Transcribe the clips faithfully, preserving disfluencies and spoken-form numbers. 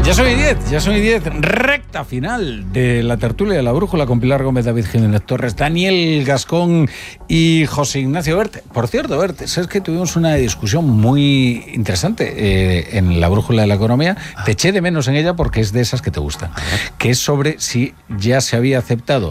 Ya son y diez, ya son y diez, recta final de la tertulia de la brújula con Pilar Gómez, David Jiménez Torres, Daniel Gascón y José Ignacio Bert. Por cierto, Bert, sabes que tuvimos una discusión muy interesante eh, en la brújula de la economía. Te eché de menos en ella porque es de esas que te gustan, que es sobre si ya se había aceptado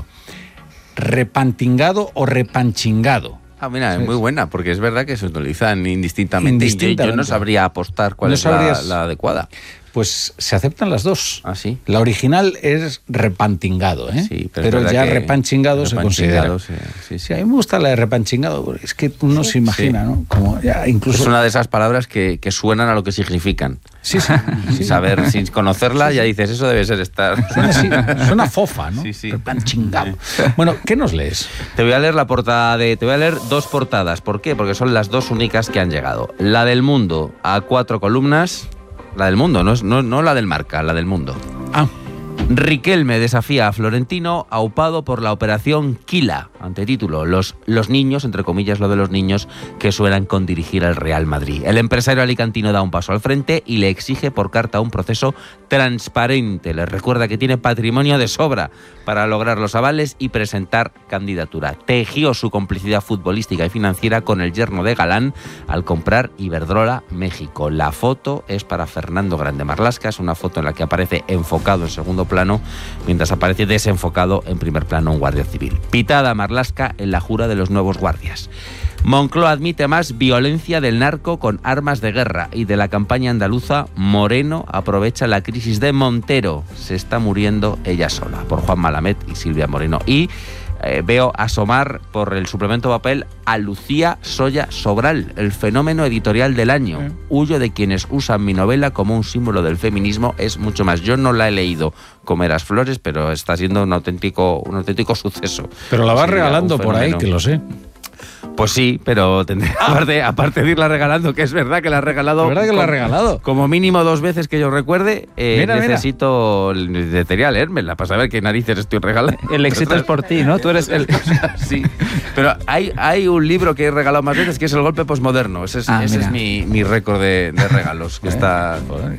repantingado o repanchingado. Ah, mira, es muy buena, porque es verdad que se utilizan indistintamente. Indistintamente. Yo, yo no sabría apostar cuál No es sabrías... la, la adecuada. Pues se aceptan las dos. ¿Ah, sí? La original es repantingado, ¿eh? Sí, pero, pero ya repanchingado se considera. Sí, sí, sí. Sí, a mí me gusta la de repanchingado, porque es que uno sí, se imagina, sí. ¿no? Como ya incluso... Es una de esas palabras que, que suenan a lo que significan. Sí, sí. Sin sí. saber, sin conocerla, sí, sí. Ya dices, eso debe ser estar... Suena, así, suena fofa, ¿no? Sí, sí. Repanchingado. Bueno, ¿qué nos lees? Te voy a leer la portada de... Te voy a leer dos portadas. ¿Por qué? Porque son las dos únicas que han llegado. La del Mundo, a cuatro columnas... La del Mundo, no, es, no, no la del Marca, la del Mundo. Ah. Riquelme desafía a Florentino, aupado por la operación Quila. Antetítulo, los, los niños, entre comillas lo de los niños, que suenan con dirigir al Real Madrid. El empresario alicantino da un paso al frente y le exige por carta un proceso transparente. Le recuerda que tiene patrimonio de sobra para lograr los avales y presentar candidatura. Tejió su complicidad futbolística y financiera con el yerno de Galán al comprar Iberdrola México. La foto es para Fernando Grande Marlaska, es una foto en la que aparece enfocado en segundo plano, mientras aparece desenfocado en primer plano un guardia civil. Pitada Marlaska en la jura de los nuevos guardias. Moncloa admite más violencia del narco con armas de guerra y de la campaña andaluza. Moreno aprovecha la crisis de Montero. Se está muriendo ella sola, por Juan Malamet y Silvia Moreno. Y eh, veo asomar por el suplemento papel a Lucía Soya Sobral, el fenómeno editorial del año. Mm. Huyo de quienes usan mi novela como un símbolo del feminismo. Es mucho más. Yo no la he leído, Comerás flores, pero está siendo un auténtico, un auténtico suceso. Pero la vas regalando por ahí, que lo sé. Pues sí, pero tendré, aparte, aparte de irla regalando, que es verdad que la he regalado. ¿Es verdad que como, la has regalado? Como mínimo dos veces que yo recuerde, eh, mira, necesito, necesitaría leérmela para saber qué narices estoy regalando. El éxito es por ti, ¿no? Tú eres el... Sí, pero hay, hay un libro que he regalado más veces que es El golpe posmoderno. Ese es, ah, ese es mi, mi récord de, de regalos, que está...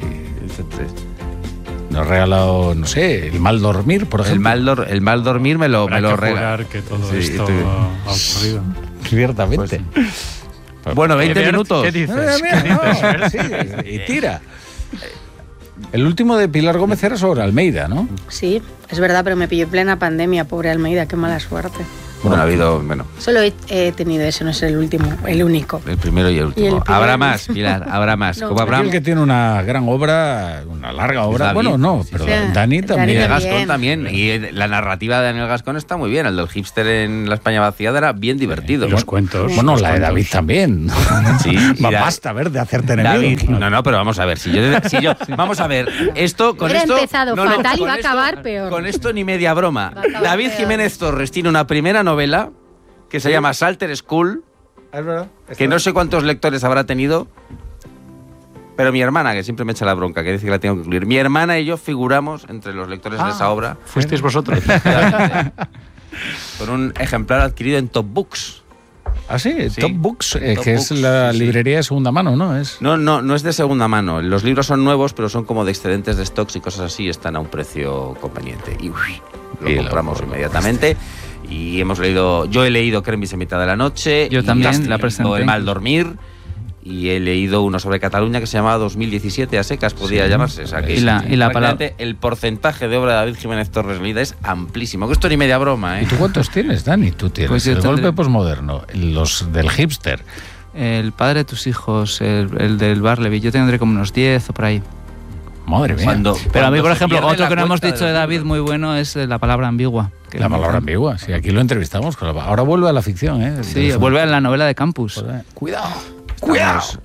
Nos ha regalado, no sé, El mal dormir, por ejemplo. El mal, dor, el mal dormir me lo, me lo regaló. que todo sí, esto tú... ha ocurrido. Ciertamente. Pues, bueno, veinte Bert, minutos. ¿Qué dices? Eh, mira, ¿Qué dices? no, sí, y tira. El último de Pilar Gómez era sobre Almeida, ¿no? Sí, es verdad, pero me pilló en plena pandemia, pobre Almeida, qué mala suerte. Bueno, ha habido, bueno. Solo he, he tenido ese, no es el último, el único. El primero y el último. Y el habrá más, Pilar, habrá más. No, Como habrá... El que tiene una gran obra, una larga obra. David, bueno, no, sí, pero sí. Dani también. Daniel Gascón también. Y la narrativa de Daniel Gascón está muy bien. El del hipster en la España vaciada era bien divertido. Y los cuentos. Bueno, los la de cuentos. David también. Sí, Va, da... basta, ver, de hacerte enemigo. David, no, no, pero vamos a ver. Si yo, si yo vamos a ver. Esto, con Hubiera esto. empezado no, fatal no, y va a esto, acabar peor. Con esto ni media broma. David peor. Jiménez Torres tiene una primera novela que se ¿Sí? llama Salter School. Es verdad. Que no sé cuántos lectores habrá tenido. Pero mi hermana, que siempre me echa la bronca, que dice que la tengo que incluir. Mi hermana y yo figuramos entre los lectores ah, de esa obra. ¿Fuisteis vosotros? Con un ejemplar adquirido en Top Books. Ah, sí, sí. Top Books, eh, Top que Books, es la sí. librería de segunda mano, ¿no? Es... No, no, no es de segunda mano. Los libros son nuevos, pero son como de excedentes de stocks y cosas así, están a un precio conveniente. Y uy, lo y compramos lo, inmediatamente. Y hemos leído, yo he leído Cremis en mitad de la noche. Yo también la presenté. El mal dormir. Y he leído uno sobre Cataluña que se llamaba dos mil diecisiete a secas, podría sí. llamarse. O sea, que y la, y la palabra... El porcentaje de obra de David Jiménez Torres leída es amplísimo. Que esto ni media broma, ¿eh? ¿Y tú cuántos tienes, Dani? Tú tienes pues el tendré... golpe posmoderno, los del hipster. El padre de tus hijos, el, el del Barleby. Yo tendré como unos diez o por ahí. Madre mía. Cuando, Pero a mí, por ejemplo, otro que no hemos dicho de David muy bueno es la palabra ambigua. Que la palabra ambigua, sí, aquí lo entrevistamos. Ahora vuelve a la ficción, ¿eh? Sí, vuelve a la novela de Campus. Cuidado. Cuidado.